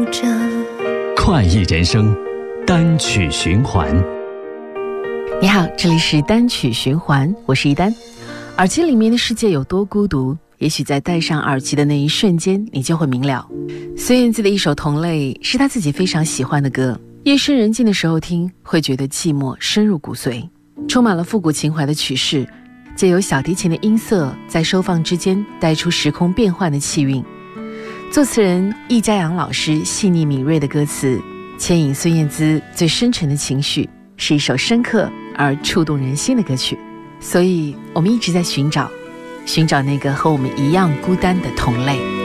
着。 快意人生，单曲循环。 你好，这里是单曲循环，我是一丹。耳机里面的世界有多孤独，也许在戴上耳机的那一瞬间，你就会明了。孙燕姿的一首《同类》是她自己非常喜欢的歌，夜深人静的时候听，会觉得寂寞深入骨髓。充满了复古情怀的曲式，借由小提琴的音色在收放之间带出时空变幻的气韵。作词人易家扬老师细腻敏锐的歌词，牵引孙燕姿最深沉的情绪，是一首深刻而触动人心的歌曲。所以我们一直在寻找那个和我们一样孤单的同类。